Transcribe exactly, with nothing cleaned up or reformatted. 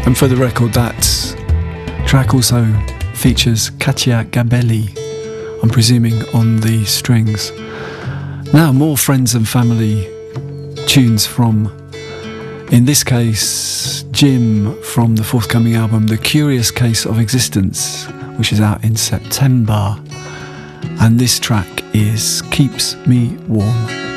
And for the record, that track also features Katia Gabelli, I'm presuming, on the strings. Now, more friends and family tunes from, in this case, Jim, from the forthcoming album The Curious Case of Existence, which is out in September. And this track is Keeps Me Warm.